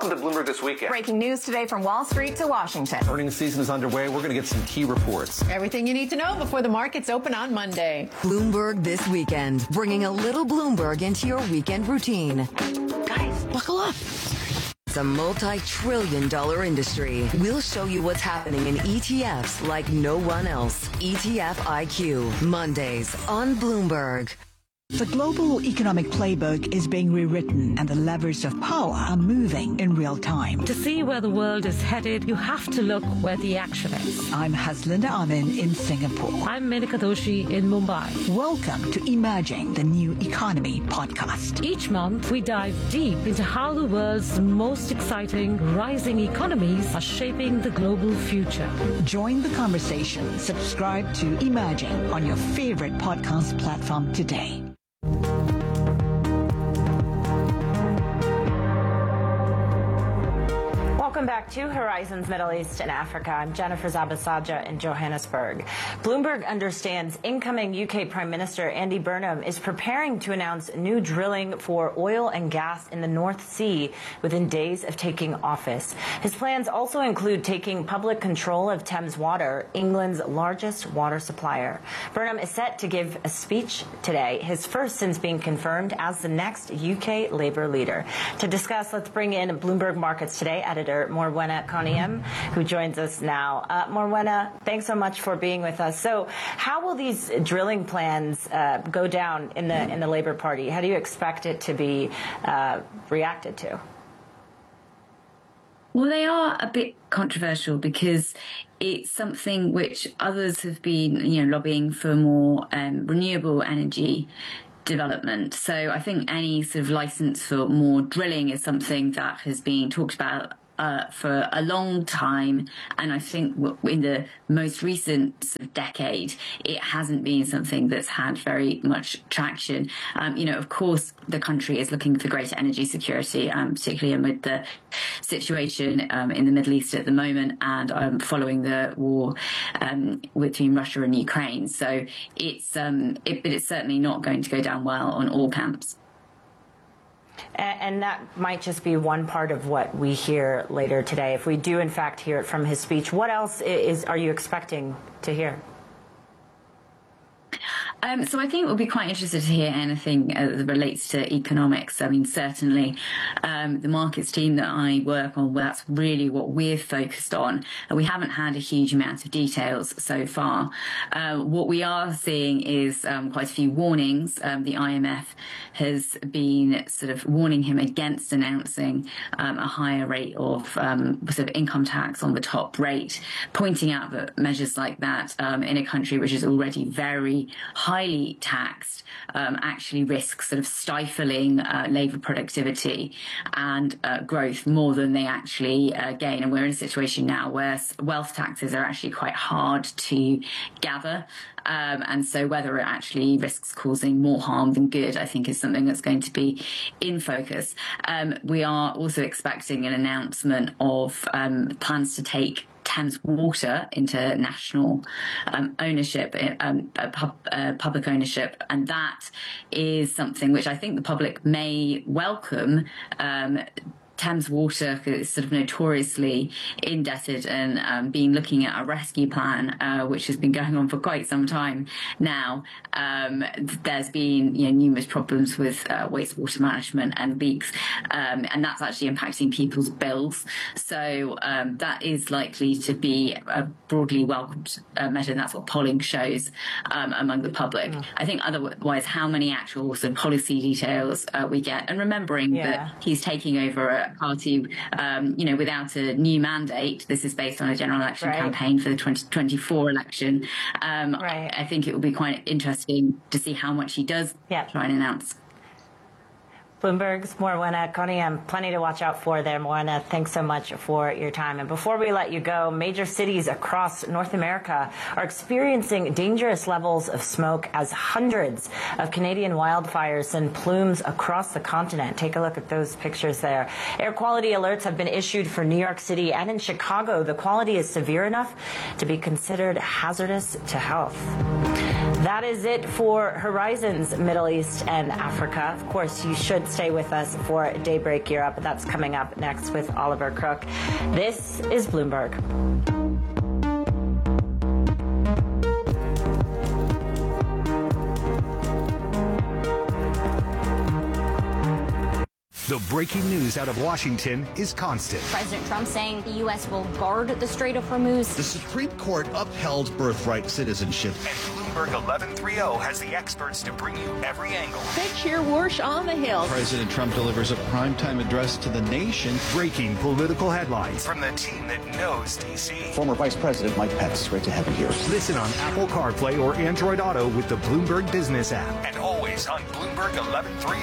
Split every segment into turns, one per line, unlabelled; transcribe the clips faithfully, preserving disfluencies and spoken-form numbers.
Welcome to Bloomberg This Weekend.
Breaking news today from Wall Street to Washington.
Earnings season is underway. We're going to get some key reports.
Everything you need to know before the markets open on Monday.
Bloomberg This Weekend, bringing a little Bloomberg into your weekend routine.
Guys, buckle up.
It's a multi-trillion dollar industry. We'll show you what's happening in E T Fs like no one else. E T F I Q, Mondays on Bloomberg.
The global economic playbook is being rewritten and the levers of power are moving in real time.
To see where the world is headed, you have to look where the action is.
I'm Haslinda Amin in Singapore.
I'm Menika Doshi in Mumbai.
Welcome to Emerging the New Economy podcast.
Each month, we dive deep into how the world's most exciting rising economies are shaping the global future.
Join the conversation. Subscribe to Emerging on your favorite podcast platform today.
Welcome back to Horizons Middle East and Africa. I'm Jennifer Zabasaja in Johannesburg. Bloomberg understands incoming U K Prime Minister Andy Burnham is preparing to announce new drilling for oil and gas in the North Sea within days of taking office. His plans also include taking public control of Thames Water, England's largest water supplier. Burnham is set to give a speech today, his first since being confirmed as the next U K Labour leader. To discuss, let's bring in Bloomberg Markets Today editor Morwenna Koniem, who joins us now. Uh, Morwenna, thanks so much for being with us. So, how will these drilling plans uh, go down in the in the Labour Party? How do you expect it to be uh, reacted to?
Well, they are a bit controversial because it's something which others have been, you know, lobbying for more um, renewable energy development. So I think any sort of license for more drilling is something that has been talked about Uh, for a long time, and I think in the most recent sort of decade, it hasn't been something that's had very much traction. Um, you know, of course, the country is looking for greater energy security, um, particularly amid the situation um, in the Middle East at the moment, and um, following the war um, between Russia and Ukraine. So it's, um, it, but it's certainly not going to go down well on all camps.
And that might just be one part of what we hear later today. If we do, in fact, hear it from his speech, what else is are you expecting to hear?
Um, so I think we'll be quite interested to hear anything uh, that relates to economics. I mean, certainly um, the markets team that I work on, well, that's really what we're focused on. And we haven't had a huge amount of details so far. Uh, what we are seeing is um, quite a few warnings. Um, the I M F has been sort of warning him against announcing um, a higher rate of um, sort of income tax on the top rate, pointing out that measures like that um, in a country which is already very high highly taxed um, actually risks sort of stifling uh, labour productivity and uh, growth more than they actually uh, gain. And we're in a situation now where wealth taxes are actually quite hard to gather. Um, and so whether it actually risks causing more harm than good, I think, is something that's going to be in focus. Um, we are also expecting an announcement of um, plans to take Thames Water into national um, ownership, um, uh, pub, uh, public ownership, and that is something which I think the public may welcome. Um, Thames Water is sort of notoriously indebted and um, been looking at a rescue plan, uh, which has been going on for quite some time now. Um, there's been you know, numerous problems with uh, wastewater management and leaks, um, and that's actually impacting people's bills. So um, that is likely to be a broadly welcomed uh, measure, and that's what polling shows um, among the public. Mm. I think otherwise, how many actual sort of policy details uh, we get, and remembering yeah. that he's taking over a party, um, you know, without a new mandate. This is based on a general election right. campaign for the twenty twenty-four election. Um, right. I, I think it will be quite interesting to see how much he does yeah. try and announce.
Bloomberg's Morwenna Koniem, plenty to watch out for there, Morwenna. Thanks so much for your time. And before we let you go, major cities across North America are experiencing dangerous levels of smoke as hundreds of Canadian wildfires send plumes across the continent. Take a look at those pictures there. Air quality alerts have been issued for New York City and in Chicago. The quality is severe enough to be considered hazardous to health. That is it for Horizons Middle East and Africa. Of course, you should stay with us for Daybreak Europe. That's coming up next with Oliver Crook. This is Bloomberg.
The breaking news out of Washington is constant.
President Trump saying the U S will guard the Strait of Hormuz.
The Supreme Court upheld birthright citizenship.
And Bloomberg eleven thirty has the experts to bring you every angle.
They cheer Warsh on the Hill.
President Trump delivers a primetime address to the nation.
Breaking political headlines from the team that knows D C.
Former Vice President Mike Pence, great to have you here.
Listen on Apple CarPlay or Android Auto with the Bloomberg Business app. And always on Bloomberg eleven thirty.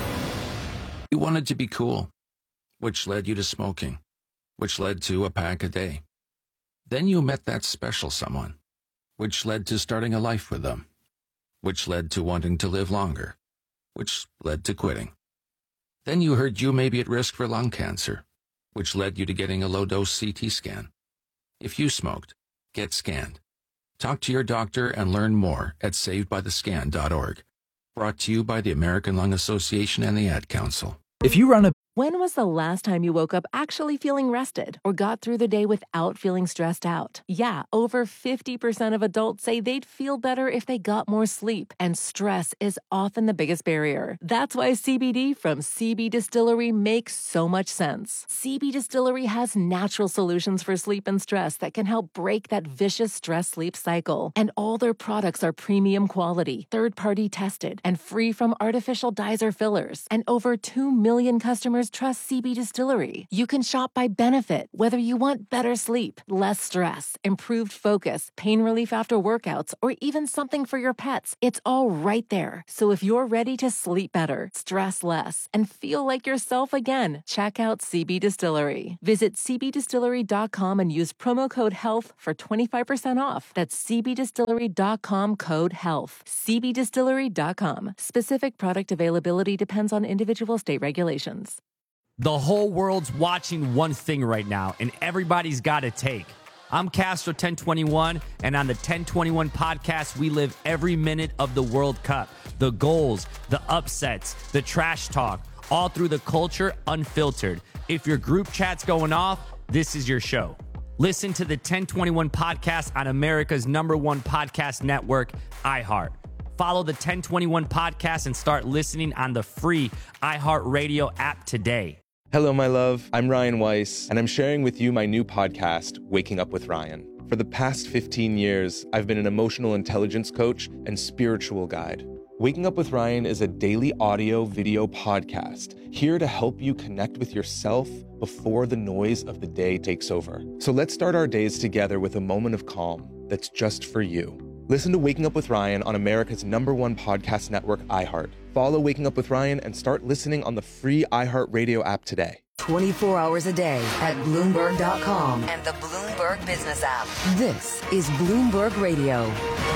You wanted to be cool, which led you to smoking, which led to a pack a day. Then you met that special someone, which led to starting a life with them, which led to wanting to live longer, which led to quitting. Then you heard you may be at risk for lung cancer, which led you to getting a low-dose C T scan. If you smoked, get scanned. Talk to your doctor and learn more at saved by the scan dot org. Brought to you by the American Lung Association and the Ad Council.
If you run a
When was the last time you woke up actually feeling rested or got through the day without feeling stressed out? Yeah, over fifty percent of adults say they'd feel better if they got more sleep, and stress is often the biggest barrier. That's why C B D from C B Distillery makes so much sense. C B Distillery has natural solutions for sleep and stress that can help break that vicious stress-sleep cycle. And all their products are premium quality, third-party tested, and free from artificial dyes or fillers. And over two million customers trust C B Distillery. You can shop by benefit, whether you want better sleep, less stress, improved focus, pain relief after workouts, or even something for your pets. It's all right there. So if you're ready to sleep better, stress less, and feel like yourself again, check out C B Distillery. Visit c b distillery dot com and use promo code HEALTH for twenty-five percent off. That's c b distillery dot com code HEALTH. c b distillery dot com. Specific product availability depends on individual state regulations.
The whole world's watching one thing right now, and everybody's got a take. I'm Castro ten twenty-one, and on the ten twenty-one podcast, we live every minute of the World Cup. The goals, the upsets, the trash talk, all through the culture, unfiltered. If your group chat's going off, this is your show. Listen to the ten twenty-one podcast on America's number one podcast network, iHeart. Follow the ten twenty-one podcast and start listening on the free iHeartRadio app today.
Hello, my love. I'm Ryan Weiss, and I'm sharing with you my new podcast, Waking Up with Ryan. For the past fifteen years, I've been an emotional intelligence coach and spiritual guide. Waking Up with Ryan is a daily audio video podcast here to help you connect with yourself before the noise of the day takes over. So let's start our days together with a moment of calm that's just for you. Listen to Waking Up with Ryan on America's number one podcast network, iHeart. Follow Waking Up with Ryan and start listening on the free iHeartRadio app today.
twenty-four hours a day at Bloomberg dot com and the Bloomberg Business app. This is Bloomberg Radio.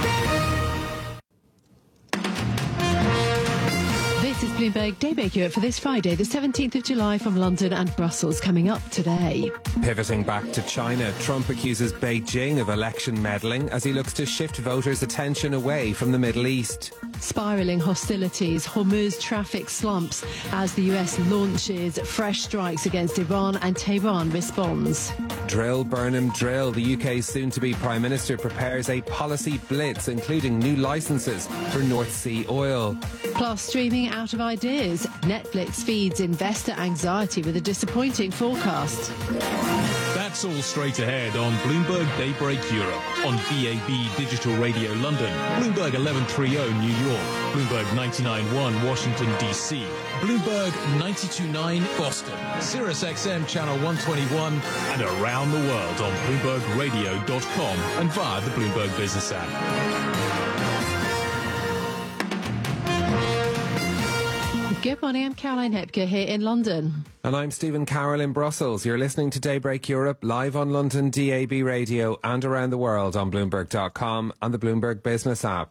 This is Bloomberg Daybreak Europe for this Friday, the seventeenth of July, from London and Brussels. Coming up today.
Pivoting back to China, Trump accuses Beijing of election meddling as he looks to shift voters' attention away from the Middle East.
Spiralling hostilities, Hormuz traffic slumps as the U S launches fresh strikes against Iran and Tehran responds.
Drill, Burnham, drill. The U K's soon-to-be Prime Minister prepares a policy blitz, including new licences for North Sea oil.
Plus, streaming out of ideas. Netflix feeds investor anxiety with a disappointing forecast.
That's all straight ahead on Bloomberg Daybreak Europe, on D A B Digital Radio London, Bloomberg eleven thirty New York, Bloomberg ninety-nine point one Washington, D C, Bloomberg ninety-two point nine Boston, Sirius X M Channel one twenty-one, and around the world on Bloomberg Radio dot com and via the Bloomberg Business app.
Good morning, I'm Caroline Hepker here in London.
And I'm Stephen Carroll in Brussels. You're listening to Daybreak Europe live on London D A B Radio and around the world on Bloomberg dot com and the Bloomberg Business app.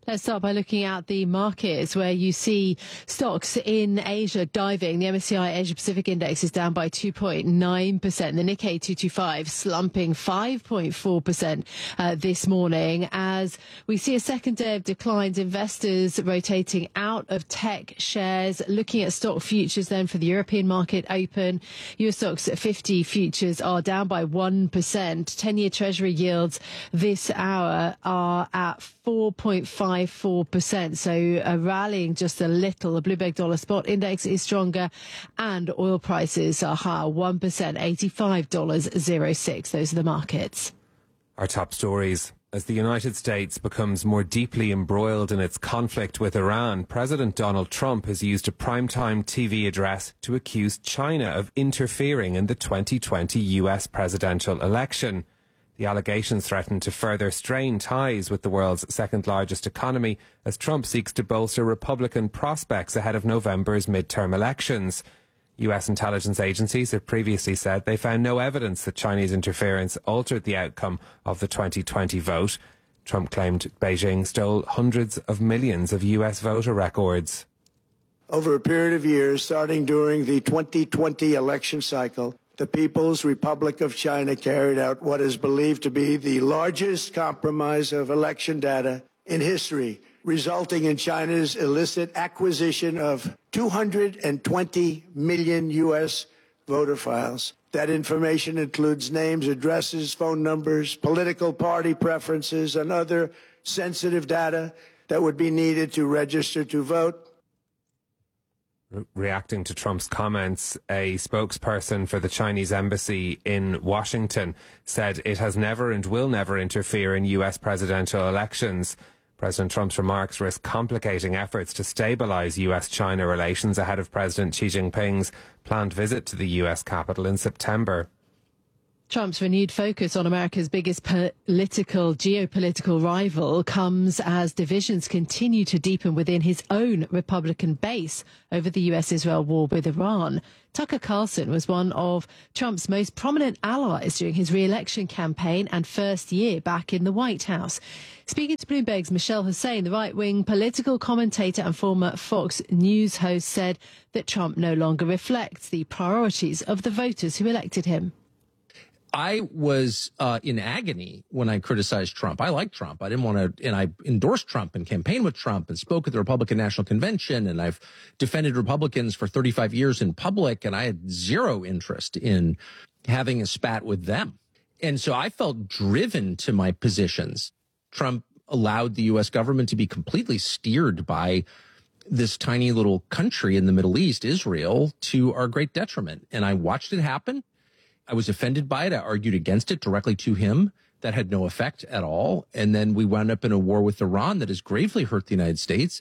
Let's start by looking at the markets where you see stocks in Asia diving. The M S C I Asia Pacific Index is down by two point nine percent. The Nikkei two twenty-five slumping five point four percent uh, this morning as we see a second day of declines. Investors rotating out of tech shares. Looking at stock futures then for the European market open. U S stocks fifty futures are down by one percent. ten-year Treasury yields this hour are at four point five four percent, so uh, rallying just a little. The Bloomberg Dollar Spot Index is stronger and oil prices are higher, one percent, eighty-five dollars oh six. Those are the markets.
Our top stories. As the United States becomes more deeply embroiled in its conflict with Iran, President Donald Trump has used a primetime T V address to accuse China of interfering in the twenty twenty U S presidential election. The allegations threaten to further strain ties with the world's second-largest economy as Trump seeks to bolster Republican prospects ahead of November's midterm elections. U S intelligence agencies have previously said they found no evidence that Chinese interference altered the outcome of the twenty twenty vote. Trump claimed Beijing stole hundreds of millions of U S voter records.
Over a period of years, starting during the twenty twenty election cycle, the People's Republic of China carried out what is believed to be the largest compromise of election data in history, resulting in China's illicit acquisition of two hundred twenty million U S voter files. That information includes names, addresses, phone numbers, political party preferences, and other sensitive data that would be needed to register to vote.
Reacting to Trump's comments, a spokesperson for the Chinese embassy in Washington said it has never and will never interfere in U S presidential elections. President Trump's remarks risk complicating efforts to stabilize U S China relations ahead of President Xi Jinping's planned visit to the U S capital in September.
Trump's renewed focus on America's biggest political, geopolitical rival comes as divisions continue to deepen within his own Republican base over the U S-Israel war with Iran. Tucker Carlson was one of Trump's most prominent allies during his re-election campaign and first year back in the White House. Speaking to Bloomberg's Michelle Hussein, the right-wing political commentator and former Fox News host said that Trump no longer reflects the priorities of the voters who elected him.
I was uh, in agony when I criticized Trump. I like Trump. I didn't want to, and I endorsed Trump and campaigned with Trump and spoke at the Republican National Convention, and I've defended Republicans for thirty-five years in public, and I had zero interest in having a spat with them. And so I felt driven to my positions. Trump allowed the U S government to be completely steered by this tiny little country in the Middle East, Israel, to our great detriment. And I watched it happen. I was offended by it. I argued against it directly to him. That had no effect at all. And then we wound up in a war with Iran that has gravely hurt the United States.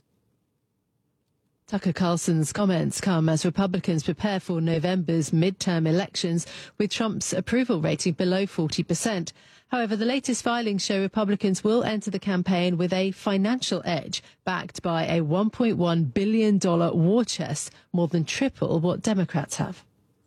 Tucker Carlson's comments come as Republicans prepare for November's midterm elections with Trump's approval rating below forty percent. However, the latest filings show Republicans will enter the campaign with a financial edge, backed by a one point one billion dollars war chest, more than triple what Democrats have.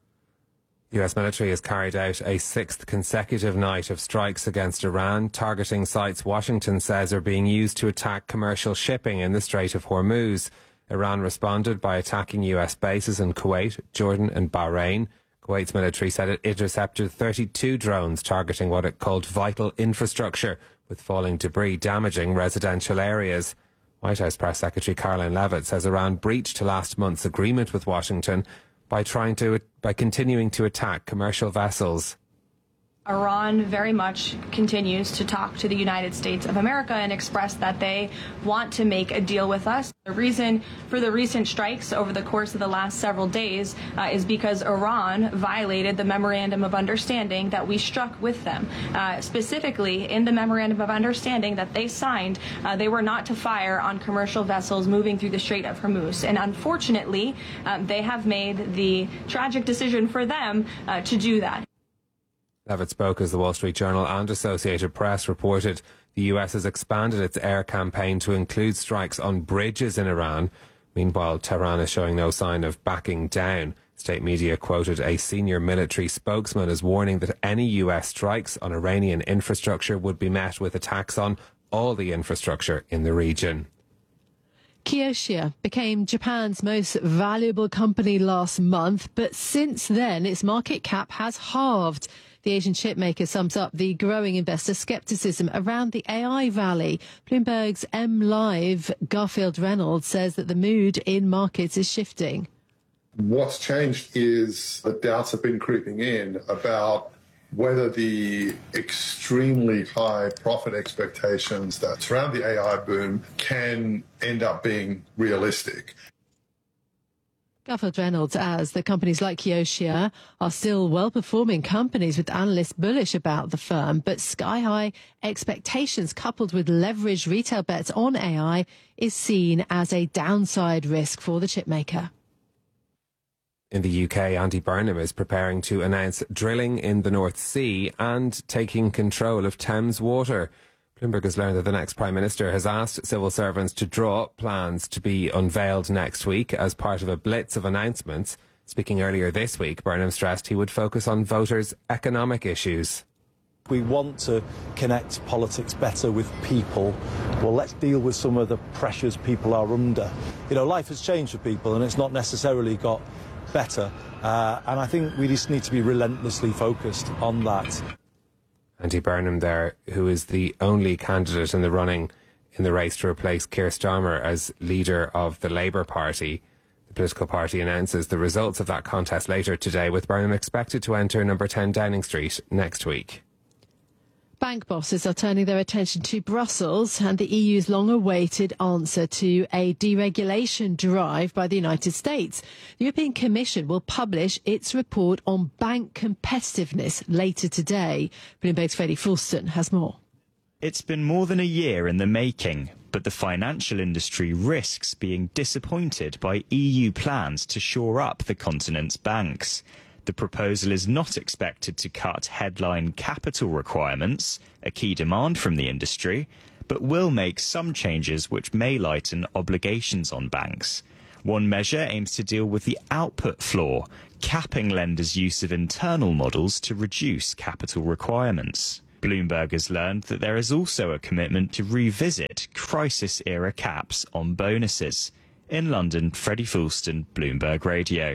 U S military has carried out a sixth consecutive night of strikes against Iran, targeting sites Washington says are being used to attack commercial shipping in the Strait of Hormuz. Iran responded by attacking U S bases in Kuwait, Jordan and Bahrain. Kuwait's military said it intercepted thirty-two drones targeting what it called vital infrastructure, with falling debris damaging residential areas. White House Press Secretary Caroline Leavitt says Iran breached last month's agreement with Washington by trying to by continuing to attack commercial vessels.
Iran very much continues to talk to the United States of America and express that they want to make a deal with us. The reason for the recent strikes over the course of the last several days uh, is because Iran violated the Memorandum of Understanding that we struck with them. Uh, specifically, in the Memorandum of Understanding that they signed, uh, they were not to fire on commercial vessels moving through the Strait of Hormuz. And unfortunately, uh, they have made the tragic decision for them uh, to do that.
Leavitt spoke as the Wall Street Journal and Associated Press reported the U S has expanded its air campaign to include strikes on bridges in Iran. Meanwhile, Tehran is showing no sign of backing down. State media quoted a senior military spokesman as warning that any U S strikes on Iranian infrastructure would be met with attacks on all the infrastructure in the region.
Kioxia became Japan's most valuable company last month, but since then its market cap has halved. The Asian chipmaker sums up the growing investor skepticism around the A I valley. Bloomberg's M Live Garfield Reynolds says that the mood in markets is shifting.
What's changed is the doubts have been creeping in about whether the extremely high profit expectations that surround the A I boom can end up being realistic.
Garfield Reynolds adds that companies like Kioxia are still well-performing companies with analysts bullish about the firm, but sky-high expectations coupled with leveraged retail bets on A I is seen as a downside risk for the chipmaker.
In the U K, Andy Burnham is preparing to announce drilling in the North Sea and taking control of Thames Water. Bloomberg has learned that the next Prime Minister has asked civil servants to draw up plans to be unveiled next week as part of a blitz of announcements. Speaking earlier this week, Burnham stressed he would focus on voters' economic issues.
We want to connect politics better with people. Well, let's deal with some of the pressures people are under. You know, life has changed for people and it's not necessarily got better. Uh, and I think we just need to be relentlessly focused on that.
Andy Burnham there, who is the only candidate in the running in the race to replace Keir Starmer as leader of the Labour Party. The political party announces the results of that contest later today, with Burnham expected to enter number ten Downing Street next week.
Bank bosses are turning their attention to Brussels and the E U's long-awaited answer to a deregulation drive by the United States. The European Commission will publish its report on bank competitiveness later today. Bloomberg's Freddie Fulston has more.
It's been more than a year in the making, but the financial industry risks being disappointed by E U plans to shore up the continent's banks. The proposal is not expected to cut headline capital requirements, a key demand from the industry, but will make some changes which may lighten obligations on banks. One measure aims to deal with the output floor, capping lenders' use of internal models to reduce capital requirements. Bloomberg has learned that there is also a commitment to revisit crisis-era caps on bonuses. In London, Freddie Fulston, Bloomberg Radio.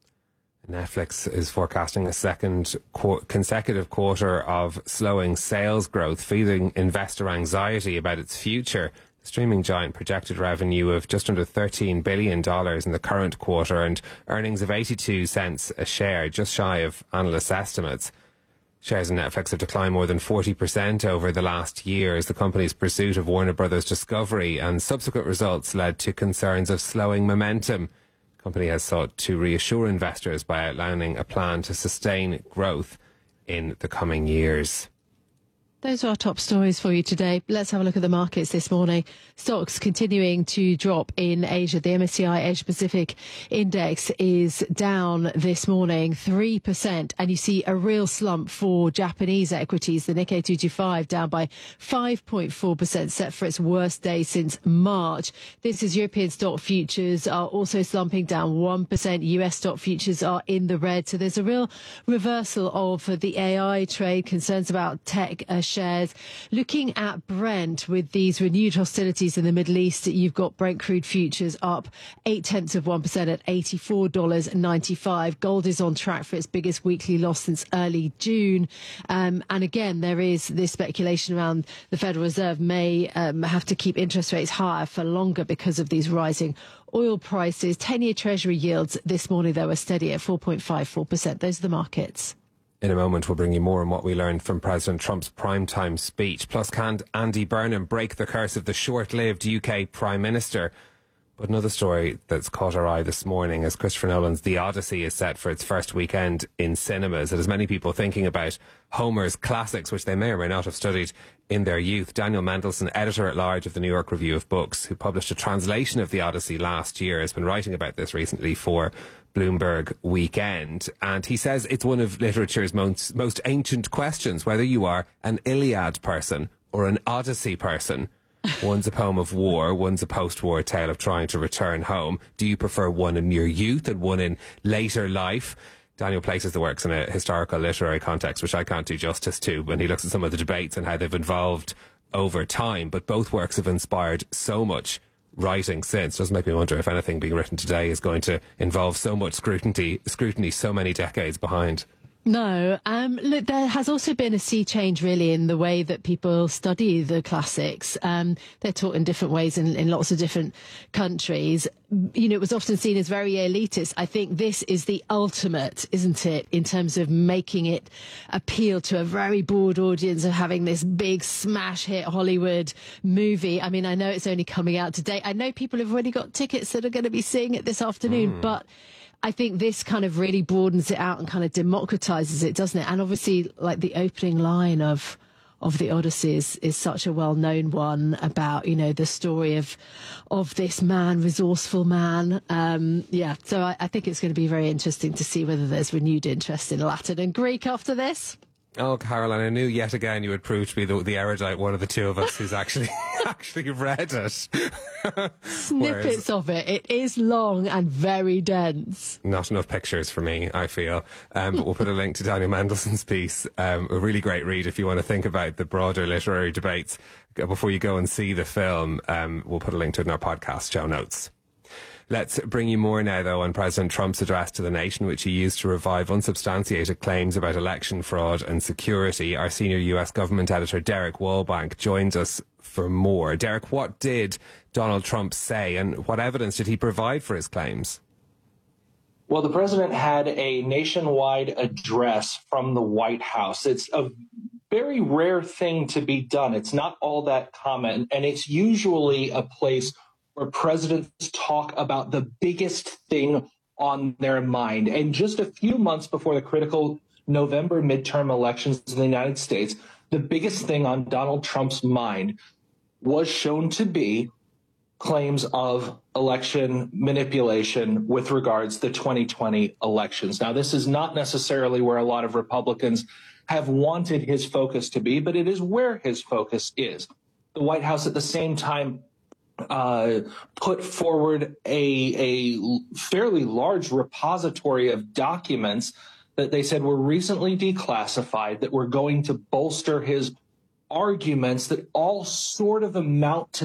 Netflix is forecasting a second qu- consecutive quarter of slowing sales growth, feeding investor anxiety about its future. The streaming giant projected revenue of just under thirteen billion dollars in the current quarter and earnings of eighty-two cents a share, just shy of analysts' estimates. Shares in Netflix have declined more than forty percent over the last year as the company's pursuit of Warner Brothers Discovery and subsequent results led to concerns of slowing momentum. The company has sought to reassure investors by outlining a plan to sustain growth in the coming years.
Those are our top stories for you today. Let's have a look at the markets this morning. Stocks continuing to drop in Asia. The M S C I Asia Pacific Index is down this morning three percent. And you see a real slump for Japanese equities. The Nikkei two twenty-five down by five point four percent, set for its worst day since March. This is European stock futures are also slumping down one percent. U S stock futures are in the red. So there's a real reversal of the A I trade, concerns about tech uh, shares. Looking at Brent, with these renewed hostilities in the Middle East, you've got Brent crude futures up eight tenths of one percent at eighty-four dollars and ninety-five. Gold is on track for its biggest weekly loss since early June. Um, and again, there is this speculation around the Federal Reserve may um, have to keep interest rates higher for longer because of these rising oil prices. ten-year Treasury yields this morning, though, are steady at four point five four percent. Those are the markets.
In a moment, we'll bring you more on what we learned from President Trump's primetime speech. Plus, can Andy Burnham break the curse of the short-lived U K Prime Minister? But another story that's caught our eye this morning as Christopher Nolan's The Odyssey is set for its first weekend in cinemas. It has many people thinking about Homer's classics, which they may or may not have studied in their youth. Daniel Mendelsohn, editor-at-large of the New York Review of Books, who published a translation of The Odyssey last year, has been writing about this recently for Bloomberg Weekend, and he says it's one of literature's most, most ancient questions, whether you are an Iliad person or an Odyssey person. One's a poem of war, one's a post-war tale of trying to return home. Do you prefer one in your youth and one in later life? Daniel places the works in a historical literary context, which I can't do justice to, when he looks at some of the debates and how they've involved over time, but both works have inspired so much writing since. Does make me wonder if anything being written today is going to involve so much scrutiny, scrutiny so many decades behind.
No. Um, look, there has also been a sea change, really, in the way that people study the classics. Um, they're taught in different ways in, in lots of different countries. You know, it was often seen as very elitist. I think this is the ultimate, isn't it, in terms of making it appeal to a very broad audience of having this big smash hit Hollywood movie. I mean, I know it's only coming out today. I know people have already got tickets that are going to be seeing it this afternoon, mm. but I think this kind of really broadens it out and kind of democratizes it, doesn't it? And obviously, like the opening line of of the Odyssey is, is such a well-known one about, you know, the story of of this man, resourceful man. Um, yeah, so I, I think it's going to be very interesting to see whether there's renewed interest in Latin and Greek after this.
Oh, Caroline, I knew yet again you would prove to be the, the erudite one of the two of us who's actually actually read it.
Snippets
Whereas,
of it. It is long and very dense.
Not enough pictures for me, I feel. Um, but we'll put a link to Daniel Mendelssohn's piece. Um, a really great read if you want to think about the broader literary debates before you go and see the film. Um, we'll put a link to it in our podcast show notes. Let's bring you more now, though, on President Trump's address to the nation, which he used to revive unsubstantiated claims about election fraud and security. Our senior U S government editor, Derek Wallbank, joins us for more. Derek, what did Donald Trump say, and what evidence did he provide for his claims?
Well, the president had a nationwide address from the White House. It's a very rare thing to be done. It's not all that common, and it's usually a place where presidents talk about the biggest thing on their mind. And just a few months before the critical November midterm elections in the United States, the biggest thing on Donald Trump's mind was shown to be claims of election manipulation with regards to the twenty twenty elections. Now, this is not necessarily where a lot of Republicans have wanted his focus to be, but it is where his focus is. The White House at the same time Uh, put forward a, a fairly large repository of documents that they said were recently declassified that were going to bolster his arguments that all sort of amount to